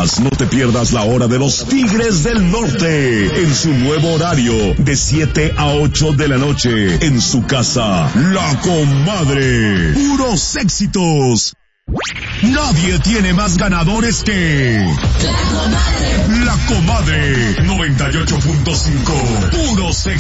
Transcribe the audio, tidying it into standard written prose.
Además, no te pierdas la hora de los Tigres del Norte en su nuevo horario de 7 a 8 de la noche en su casa, La Comadre. Puros éxitos. Nadie tiene más ganadores que La Comadre 98.5. Puros éxitos.